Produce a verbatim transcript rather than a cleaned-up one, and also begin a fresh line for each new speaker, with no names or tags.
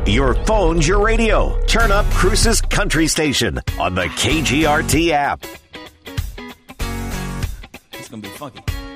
Your phone's your radio. Turn up Cruise's country station on the K G R T app.
It's going to be funky.